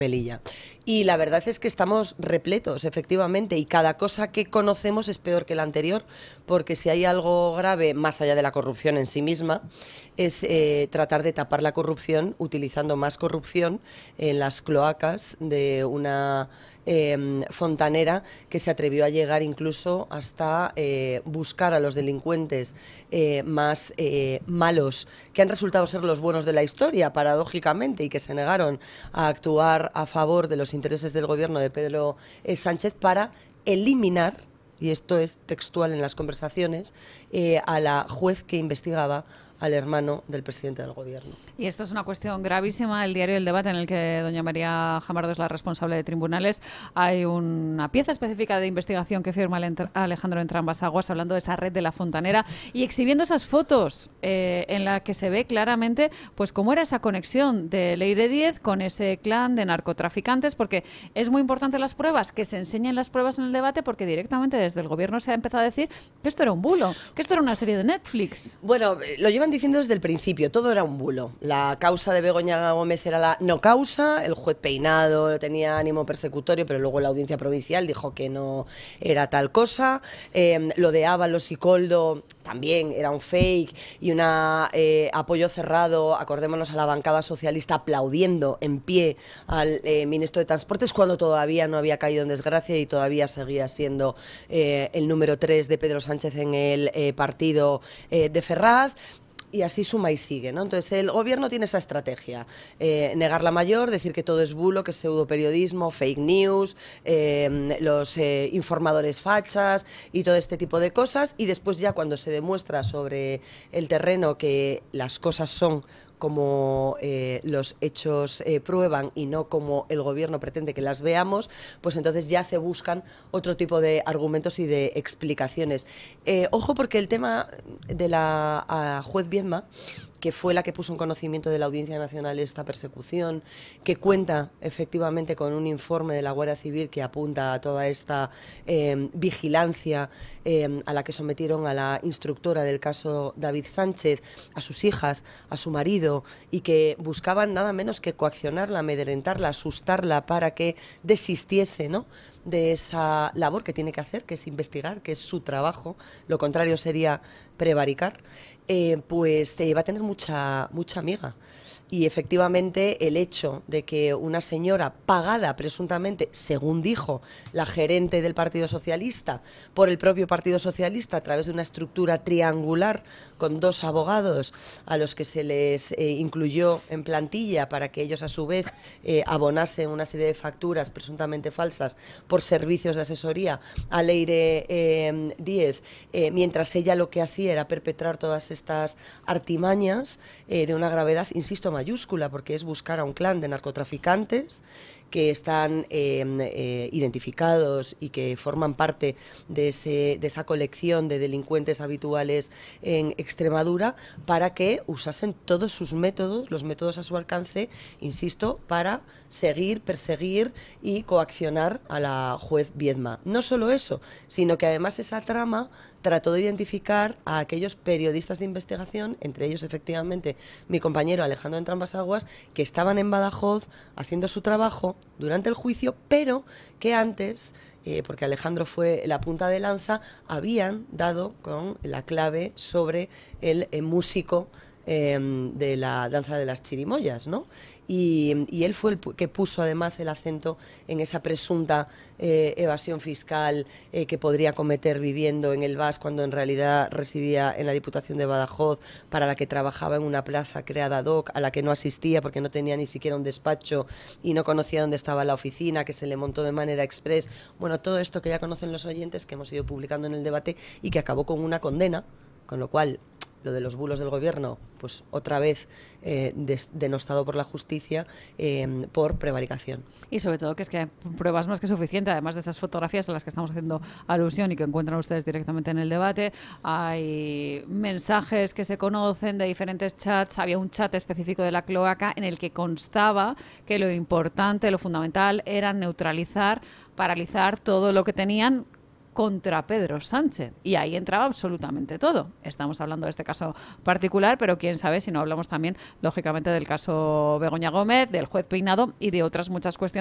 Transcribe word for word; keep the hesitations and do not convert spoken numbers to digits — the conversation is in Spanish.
Melilla. Y la verdad es que estamos repletos, efectivamente, y cada cosa que conocemos es peor que la anterior, porque si hay algo grave, más allá de la corrupción en sí misma, es eh, tratar de tapar la corrupción utilizando más corrupción en las cloacas de una eh, fontanera que se atrevió a llegar incluso hasta eh, buscar a los delincuentes eh, más eh, malos, que han resultado ser los buenos de la historia, paradójicamente, y que se negaron a actuar a favor de los intereses del gobierno de Pedro eh, Sánchez para eliminar, y esto es textual en las conversaciones, eh, a la juez que investigaba al hermano del presidente del gobierno. Y esto es una cuestión gravísima. El diario El Debate, en el que doña María Jamardo es la responsable de tribunales, hay una pieza específica de investigación que firma Alejandro Entrambas-Aguas hablando de esa red de la fontanera y exhibiendo esas fotos eh, en las que se ve claramente pues cómo era esa conexión de Leire Díez con ese clan de narcotraficantes, porque es muy importante las pruebas, que se enseñen las pruebas en el debate, porque directamente desde el gobierno se ha empezado a decir que esto era un bulo, que esto era una serie de Netflix. Bueno, lo llevan diciendo desde el principio, todo era un bulo. La causa de Begoña Gómez era la no causa, el juez Peinado tenía ánimo persecutorio, pero luego la audiencia provincial dijo que no era tal cosa. Eh, lo de Ábalos y Coldo también era un fake y un eh, apoyo cerrado. Acordémonos a la bancada socialista aplaudiendo en pie al eh, ministro de Transportes cuando todavía no había caído en desgracia y todavía seguía siendo eh, el número tres de Pedro Sánchez en el eh, partido eh, de Ferraz. Y así suma y sigue, ¿no? Entonces el gobierno tiene esa estrategia, eh, negar la mayor, decir que todo es bulo, que es pseudoperiodismo, fake news, eh, los eh, informadores fachas y todo este tipo de cosas, y después ya cuando se demuestra sobre el terreno que las cosas son como eh, los hechos eh, prueban y no como el gobierno pretende que las veamos, pues entonces ya se buscan otro tipo de argumentos y de explicaciones. Eh, ojo, porque el tema de la juez Viedma, que fue la que puso en conocimiento de la Audiencia Nacional esta persecución, que cuenta efectivamente con un informe de la Guardia Civil que apunta a toda esta eh, vigilancia eh, a la que sometieron a la instructora del caso David Sánchez, a sus hijas, a su marido, y que buscaban nada menos que coaccionarla, amedrentarla, asustarla para que desistiese, ¿no?, de esa labor que tiene que hacer, que es investigar, que es su trabajo. Lo contrario sería prevaricar. Eh, pues te va a tener mucha, mucha amiga. Y efectivamente el hecho de que una señora pagada presuntamente, según dijo la gerente del Partido Socialista, por el propio Partido Socialista a través de una estructura triangular con dos abogados a los que se les eh, incluyó en plantilla para que ellos a su vez eh, abonasen una serie de facturas presuntamente falsas por servicios de asesoría a Leire eh, Díez, eh, mientras ella lo que hacía era perpetrar todas estas artimañas eh, de una gravedad, insisto, mayúscula, porque es buscar a un clan de narcotraficantes que están eh, eh, identificados y que forman parte de, ese, de esa colección de delincuentes habituales en Extremadura, para que usasen todos sus métodos, los métodos a su alcance, insisto, para seguir, perseguir y coaccionar a la juez Viedma. No solo eso, sino que además esa trama trató de identificar a aquellos periodistas de investigación, entre ellos efectivamente mi compañero Alejandro Entrambas-Aguas, que estaban en Badajoz haciendo su trabajo durante el juicio, pero que antes, eh, porque Alejandro fue la punta de lanza, habían dado con la clave sobre el eh, músico eh, de la danza de las chirimoyas, ¿no? Y, y él fue el que puso además el acento en esa presunta eh, evasión fiscal eh, que podría cometer viviendo en el Bas cuando en realidad residía en la Diputación de Badajoz, para la que trabajaba en una plaza creada ad hoc, a la que no asistía porque no tenía ni siquiera un despacho y no conocía dónde estaba la oficina, que se le montó de manera express. Bueno, todo esto que ya conocen los oyentes, que hemos ido publicando en el debate y que acabó con una condena, con lo cual lo de los bulos del gobierno, pues otra vez eh, des, denostado por la justicia eh, por prevaricación. Y sobre todo que es que hay pruebas más que suficientes, además de esas fotografías a las que estamos haciendo alusión y que encuentran ustedes directamente en el debate. Hay mensajes que se conocen de diferentes chats. Había un chat específico de la cloaca en el que constaba que lo importante, lo fundamental era neutralizar, paralizar todo lo que tenían contra Pedro Sánchez. Y ahí entraba absolutamente todo. Estamos hablando de este caso particular, pero quién sabe si no hablamos también, lógicamente, del caso Begoña Gómez, del juez Peinado y de otras muchas cuestiones